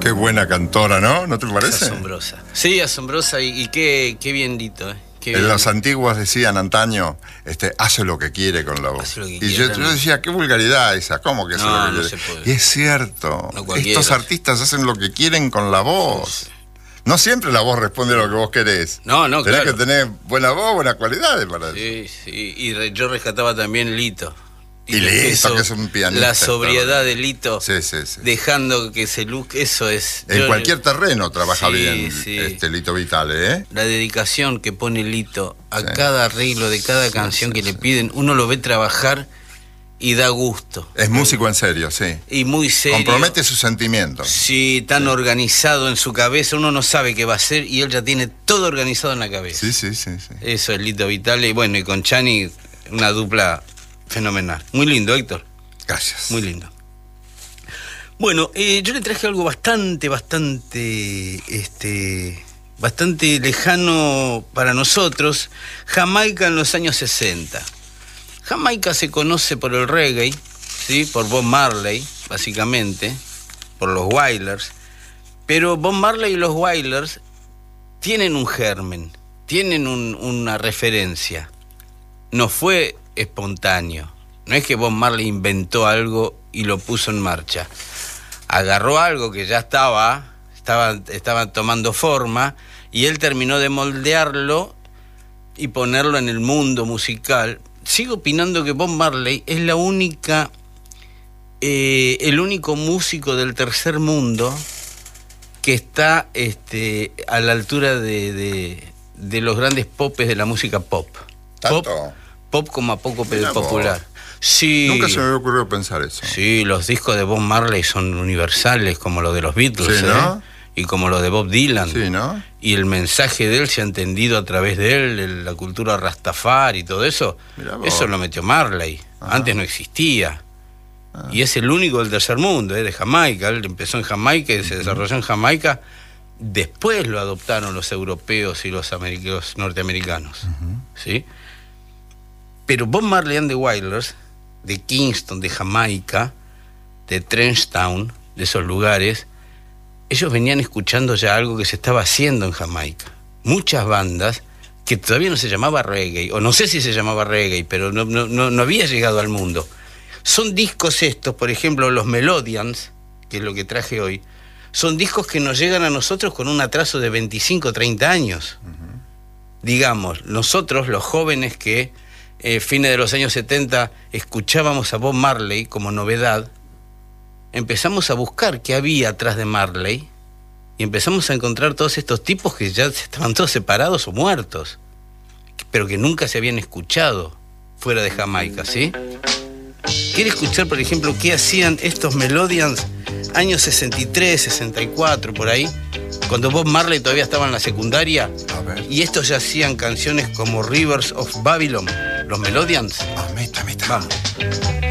Qué buena cantora, ¿no? ¿No te parece? Es asombrosa. Sí, asombrosa y qué bien Lito, ¿eh? En los antiguos decían antaño, hace lo que quiere con la voz. Y yo decía, qué vulgaridad esa, ¿cómo que hace lo que quiere? Se puede. Y es cierto, estos artistas hacen lo que quieren con la voz. No siempre la voz responde a lo que vos querés. No, Tenés claro. que tener buena voz, buenas cualidades para eso. Sí. Y yo rescataba también Lito. Y Lito, que es un pianista. La sobriedad de Lito. Sí. Dejando que se luzca, eso es. En cualquier terreno trabaja bien sí. Lito Vitale, ¿eh? La dedicación que pone Lito a cada arreglo de cada canción que le piden, uno lo ve trabajar y da gusto. Es músico en serio, sí. Y muy serio. Compromete sus sentimientos. Sí, tan organizado en su cabeza, uno no sabe qué va a hacer y él ya tiene todo organizado en la cabeza. Sí. Eso es Lito Vitale. Y bueno, y con Chani, una dupla fenomenal. Muy lindo, Héctor. Gracias. Muy lindo. Bueno, yo le traje algo bastante lejano para nosotros. Jamaica en los años 60. Jamaica se conoce por el reggae, ¿sí? Por Bob Marley, básicamente, por los Wailers. Pero Bob Marley y los Wailers tienen un germen, tienen una referencia. No fue espontáneo. No es que Bob Marley inventó algo y lo puso en marcha. Agarró algo que ya estaba tomando forma y él terminó de moldearlo y ponerlo en el mundo musical. Sigo opinando que Bob Marley es el único músico del tercer mundo que está a la altura de los grandes popes de la música pop. ¿Tanto? Pop como a poco popular. Sí. Nunca se me había ocurrido pensar eso. Sí, los discos de Bob Marley son universales, como los de los Beatles, sí, ¿no? Y como los de Bob Dylan. Sí, ¿no? Y el mensaje de él se ha entendido a través de él, la cultura Rastafari y todo eso. Eso lo metió Marley. Antes no existía. Y es el único del tercer mundo, de Jamaica. Él empezó en Jamaica y se desarrolló en Jamaica. Después lo adoptaron los europeos y los norteamericanos. ¿Sí? Pero Bob Marley and the Wailers, de Kingston, de Jamaica, de Trenchtown, de esos lugares, ellos venían escuchando ya algo que se estaba haciendo en Jamaica. Muchas bandas que todavía no se llamaba reggae, o no sé si se llamaba reggae, pero no había llegado al mundo. Son discos estos, por ejemplo, los Melodians, que es lo que traje hoy, son discos que nos llegan a nosotros con un atraso de 25 o 30 años. Digamos, nosotros, los jóvenes que fines de los años 70 escuchábamos a Bob Marley como novedad, empezamos a buscar qué había atrás de Marley y empezamos a encontrar todos estos tipos que ya estaban todos separados o muertos, pero que nunca se habían escuchado fuera de Jamaica, ¿sí? ¿Quiere escuchar, por ejemplo, qué hacían estos Melodians años 63, 64, por ahí? Cuando Bob Marley todavía estaba en la secundaria y estos ya hacían canciones como Rivers of Babylon, los Melodians. Meta. Vamos.